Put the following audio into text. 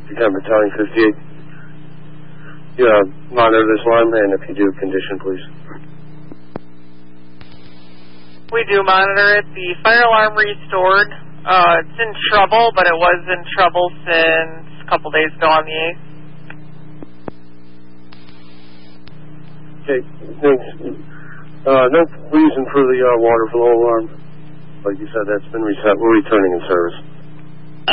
10 Battalion 58. Yeah, monitor this line, and if you do, condition, please. We do monitor it. The fire alarm restored. It's in trouble, but it was in trouble since a couple days ago on the 8th. Okay, thanks. No reason for the water flow alarm. Like you said, that's been reset. We're returning in service.